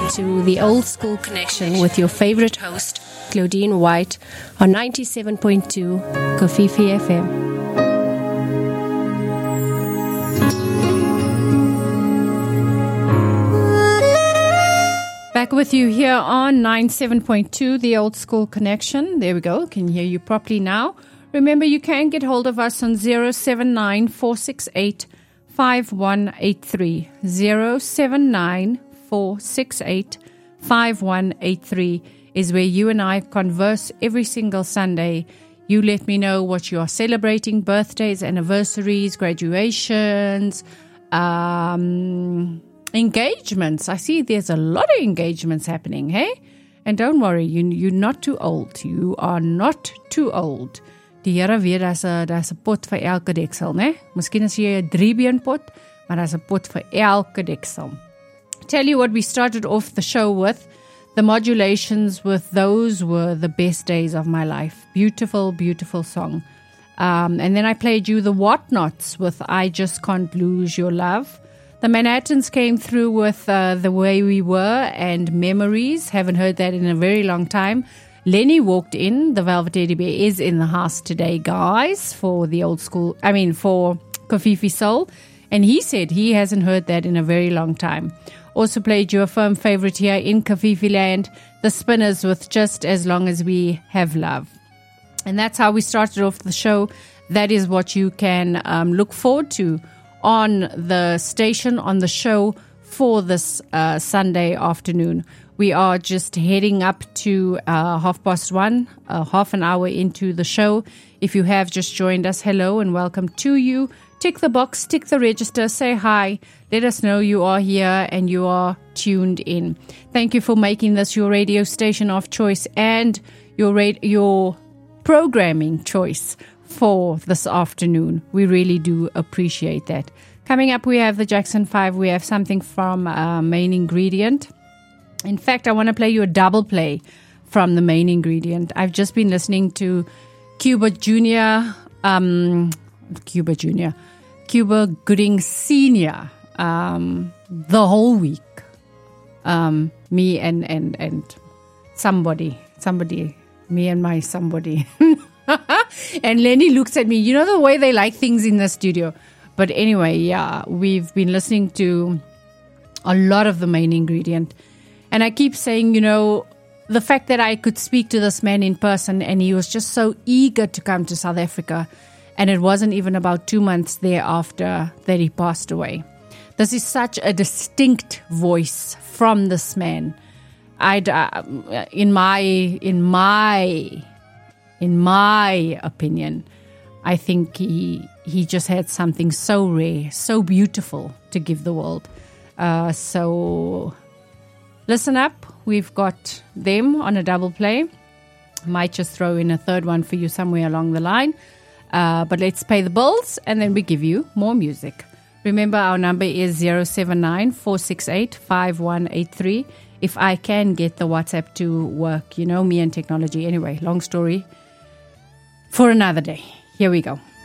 to the Old School Connection with your favorite host, Claudine White, on 97.2 Kofifi FM. Back with you here on 97.2, the Old School Connection. There we go. Can hear you properly now. Remember, you can get hold of us on 079 468 5183. 079 468 5183 is where you and I converse every single Sunday. You let me know what you are celebrating: birthdays, anniversaries, graduations, engagements. I see there's a lot of engagements happening, hey? And don't worry, you're not too old. You are not too old. Die Here weet, daar's 'n pot vir elke deksel, né? Miskien is jy 'n 3-been pot, maar daar's 'n pot vir elke deksel. Tell you what we started off the show with. The Modulations with Those Were the Best Days of My Life. Beautiful, beautiful song. And then I played you the Whatnots with I Just Can't Lose Your Love. The Manhattans came through with The Way We Were and Memories. Haven't heard that in a very long time. Lenny walked in. The Velvet Teddy Bear is in the house today, guys, for the old school, for Kofifi Soul. And he said he hasn't heard that in a very long time. Also played you a firm favorite here in Kofifi Land, The Spinners with Just As Long As We Have Love. And that's how we started off the show. That is what you can look forward to on the station, on the show for this Sunday afternoon. We are just heading up to 1:30, half an hour into the show. If you have just joined us, hello and welcome to you. Tick the box, tick the register, say hi. Let us know you are here and you are tuned in. Thank you for making this your radio station of choice and your programming choice for this afternoon. We really do appreciate that. Coming up, we have the Jackson 5. We have something from Main Ingredient. In fact, I want to play you a double play from the Main Ingredient. I've just been listening to Cuba Gooding Sr. The whole week. Me and somebody, me and my somebody. And Lenny looks at me. You know the way they like things in the studio. But anyway, yeah, we've been listening to a lot of the Main Ingredient. And I keep saying, the fact that I could speak to this man in person and he was just so eager to come to South Africa. And it wasn't even about 2 months thereafter that he passed away. This is such a distinct voice from this man. In my opinion, I think he just had something so rare, so beautiful to give the world. So listen up. We've got them on a double play. Might just throw in a third one for you somewhere along the line. But let's pay the bills and then we give you more music. Remember, our number is 079 468 5183. If I can get the WhatsApp to work, me and technology. Anyway, long story for another day. Here we go.